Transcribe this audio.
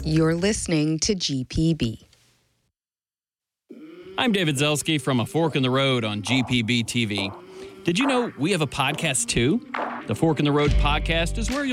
You're listening to GPB. I'm David Zelski from A Fork in the Road on GPB TV. Did you know we have a podcast too? The Fork in the Road podcast is where you'll